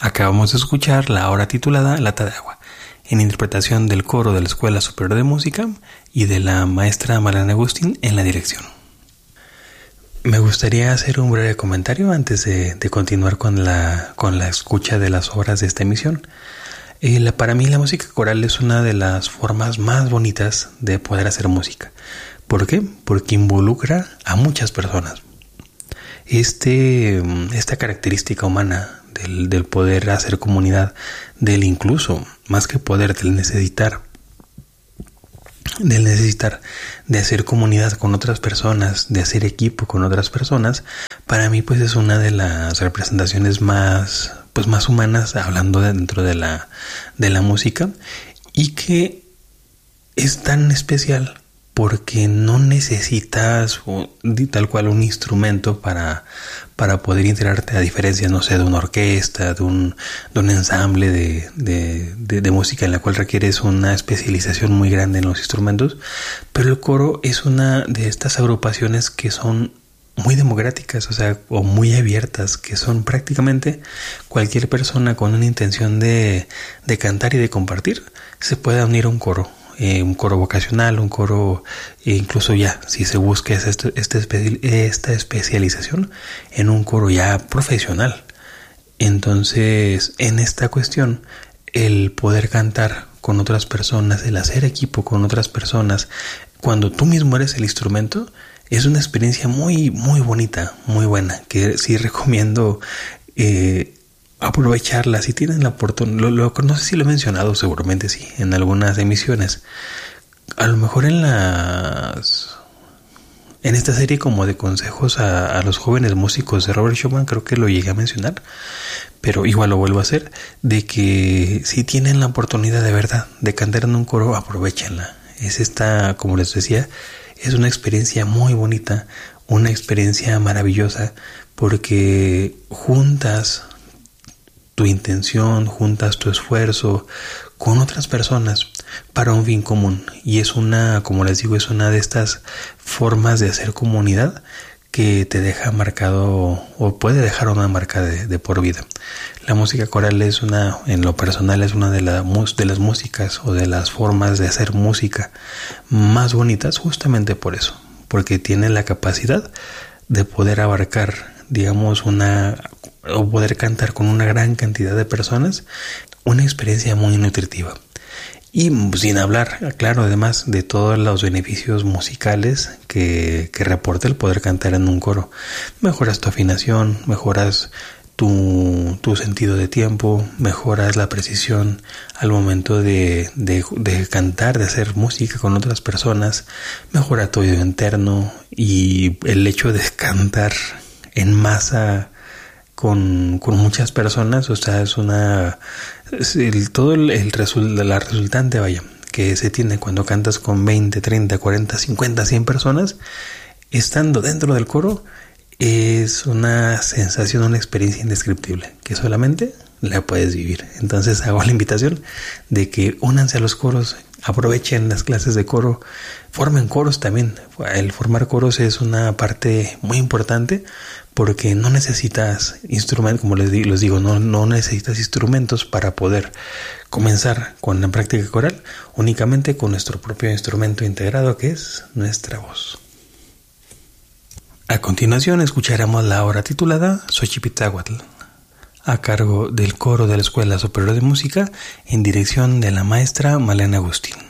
Acabamos de escuchar la obra titulada Lata de Agua, en interpretación del coro de la Escuela Superior de Música y de la maestra Malena Agustín en la dirección. Me gustaría hacer un breve comentario antes de continuar con la escucha de las obras de esta emisión. Para mí la música coral es una de las formas más bonitas de poder hacer música. ¿Por qué? Porque involucra a muchas personas. Esta característica humana del poder hacer comunidad, del incluso, más que poder, del necesitar de hacer comunidad con otras personas, de hacer equipo con otras personas, para mí pues es una de las representaciones más humanas, hablando dentro de la música, y que es tan especial porque no necesitas tal cual un instrumento para poder integrarte, a diferencia, no sé, de una orquesta, de un ensamble de música en la cual requieres una especialización muy grande en los instrumentos. Pero el coro es una de estas agrupaciones que son muy democráticas, o muy abiertas, que son prácticamente cualquier persona con una intención de cantar y de compartir se puede unir a un coro vocacional, un coro, incluso ya si se busca esta especialización en un coro ya profesional. Entonces, en esta cuestión, el poder cantar con otras personas, el hacer equipo con otras personas, cuando tú mismo eres el instrumento, es una experiencia muy, muy bonita, muy buena, que sí recomiendo aprovecharla si tienen la oportunidad. No sé si lo he mencionado, seguramente sí, en algunas emisiones. A lo mejor en esta serie como de consejos a los jóvenes músicos de Robert Schumann, creo que lo llegué a mencionar, pero igual lo vuelvo a hacer, de que si tienen la oportunidad de verdad de cantar en un coro, aprovechenla. Como les decía, es una experiencia muy bonita, una experiencia maravillosa, porque juntas tu intención, juntas tu esfuerzo con otras personas para un fin común. Y es como les digo, es una de estas formas de hacer comunidad que te deja marcado, o puede dejar una marca de por vida. La música coral en lo personal, es una de las músicas o de las formas de hacer música más bonitas, justamente por eso, porque tiene la capacidad de poder abarcar, digamos, o poder cantar con una gran cantidad de personas, una experiencia muy nutritiva. Y sin hablar, claro, además de todos los beneficios musicales que reporta el poder cantar en un coro. Mejoras tu afinación, mejoras tu sentido de tiempo, mejoras la precisión al momento de cantar, de hacer música con otras personas, mejora tu oído interno, y el hecho de cantar en masa con muchas personas, la resultante, que se tiene cuando cantas con 20, 30, 40, 50, 100 personas, estando dentro del coro, es una sensación, una experiencia indescriptible, que solamente la puedes vivir. Entonces hago la invitación de que únanse a los coros, aprovechen las clases de coro, formen coros también. El formar coros es una parte muy importante, porque no necesitas instrumentos, como les digo, no necesitas instrumentos para poder comenzar con la práctica coral, únicamente con nuestro propio instrumento integrado, que es nuestra voz. A continuación escucharemos la obra titulada Xochipitzahuatl, a cargo del coro de la Escuela Superior de Música, en dirección de la maestra Malena Agustín.